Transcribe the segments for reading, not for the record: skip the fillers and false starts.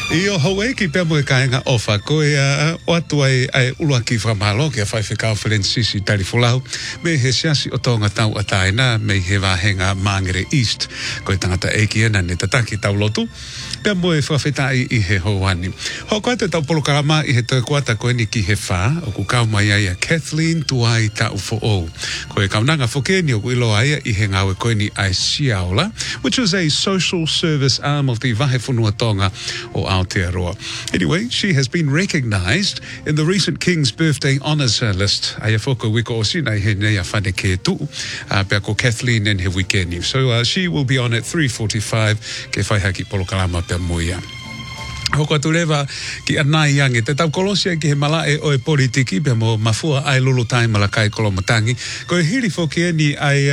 Io hoe ki pe mo kainga ofa ko ia o atu ai ulua ki whamalo ki a whaiwhikau whelensisi tarifulau me he siasi o tonga tau ataina me he wahenga Mangere East ko i tangata eiki ena ne tataki tau lotu pe mo e whawhetai i he hoani. Ho koe te tau polokarama i he tau kuata koe ni ki he wha o ku kau mai ai a Kathleen Tuai tau fo o. Ko e kaunanga whokeni o ku ilo ai i he ngawe koe ni ai Siaola, which is a social service arm of the Wahefunua Tonga o Aotearoa. Anyway, she has been recognised in the recent King's Birthday Honours list. Ai whoko wiko o sina he nei a whaneke tu, pia ko Kathleen and he weekend. So she will be on at 3:45 ke whaihaki polokalama pia muia. Hoko atu rewa ki anai yangi. Te tau kolosia ki he malae o e politiki pia mo mafua ai lulu tai malakai kolomatangi. Ko e hiri whoki eni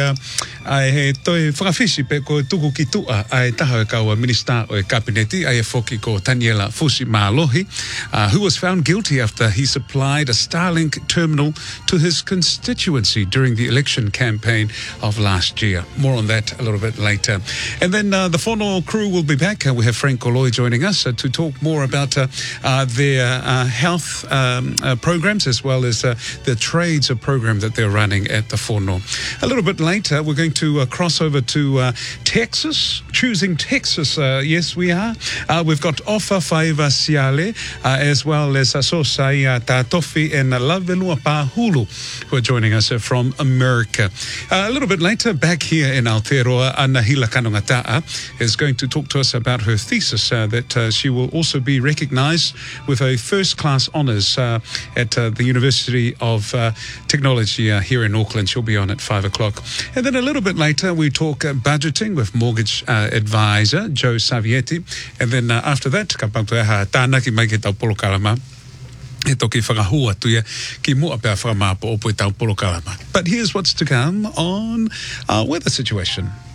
ai he toi whakawhisi pe ko tuku ki tua ai taha e kaua minista o e kabineti ai e whoki ko Taniela Fusi Mālohi, who was found guilty after he supplied a Starlink terminal to his constituency during the election campaign of last year. More on that a little bit later. And then the Whono crew will be back. We have Frank Goloi joining us to talk more about their health programs as well as the trades program that they're running at the Whono. A little bit later, we're going to cross over to Texas, choosing Texas. Yes, we are. We've got Ofa Faiva Siale, as well as Sosai Tatofi and Lavelua Pahulu, who are joining us from America. A little bit later, back here in Aotearoa, Anahila Kanongata'a is going to talk to us about her thesis that she will also be recognised with a first-class honours at the University of Technology here in Auckland. She'll be on at 5 o'clock. And then a little bit later, we talk budgeting with mortgage advisor Joe Savietti. And then after that, ka pautueha tānaki mai ke tau polokalama. E toki whakahua tuia ki mua pia whakamāpo o pui tau polokalama. But here's what's to come on our weather situation.